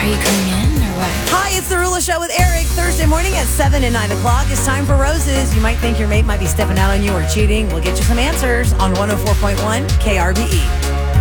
Are you coming in or what? Hi, it's The Rula Show with Eric. Thursday morning at 7 and 9 o'clock. It's time for roses. You might think your mate might be stepping out on you or cheating. We'll get you some answers on 104.1 KRBE.